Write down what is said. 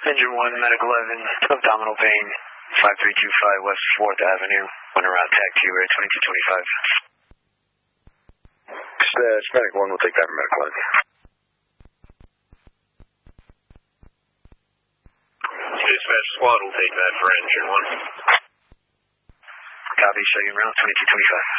Engine 1, Medic 11, abdominal pain, 5325 West 4th Avenue, went around tag 2, area 2225. Medic 1 will take that for Medic 11. Dispatch squad will take that for engine 1. Copy, show you around 2225.